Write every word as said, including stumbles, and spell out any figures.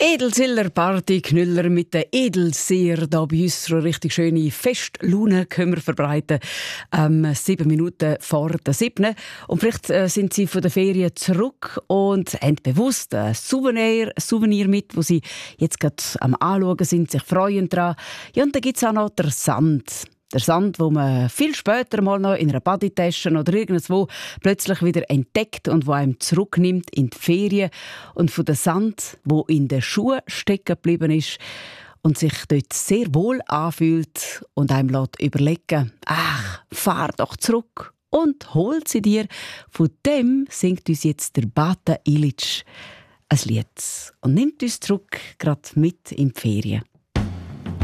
Edelziller Party Knüller mit den Edelseher da bei uns. So eine richtig schöne Festlaune können wir verbreiten. Ähm, sieben Minuten vor der siebten. Und vielleicht äh, sind Sie von der Ferien zurück und haben bewusst ein Souvenir, Souvenir mit, wo Sie jetzt gerade am Anschauen sind, sich freuen daran. Ja, und dann gibt es auch noch den Sand. Der Sand, wo man viel später mal noch in einer Badetasche oder irgendwo plötzlich wieder entdeckt und wo einem zurücknimmt in die Ferien. Und von dem Sand, wo in den Schuhen stecken geblieben ist und sich dort sehr wohl anfühlt und einem lässt überlegen, ach, fahr doch zurück und hol sie dir. Von dem singt uns jetzt der Bata Ilic ein Lied und nimmt uns zurück, gerade mit in die Ferien.